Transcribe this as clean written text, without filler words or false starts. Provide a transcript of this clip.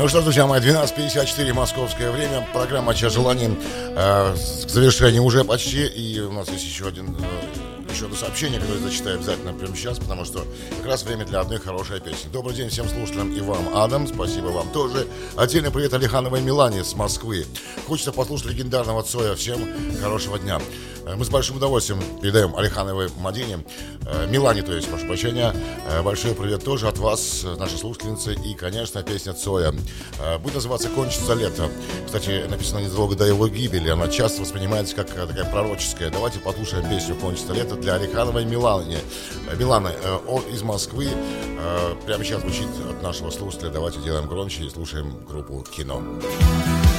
Ну что ж, друзья мои, 12:54 московское время. Программа «Час желаний» к завершению уже почти. И у нас есть еще одно сообщение, которое зачитаю обязательно прямо сейчас, потому что как раз время для одной хорошей песни. Добрый день всем слушателям и вам, Адам. Спасибо вам тоже. Отдельный привет Алихановой Милане с Москвы. Хочется послушать легендарного Цоя. Всем хорошего дня. Мы с большим удовольствием передаем Алихановой Мадине, Милане, то есть, прошу прощения. Большой привет тоже от вас, нашей слушательницы. И, конечно, песня Цоя. Будет называться «Кончится лето». Кстати, написано незадолго до его гибели. Она часто воспринимается как такая пророческая. Давайте послушаем песню «Кончится лето» для Алихановой Миланы. Милана из Москвы. Прямо сейчас звучит от нашего слушателя. Давайте делаем громче и слушаем группу «Кино».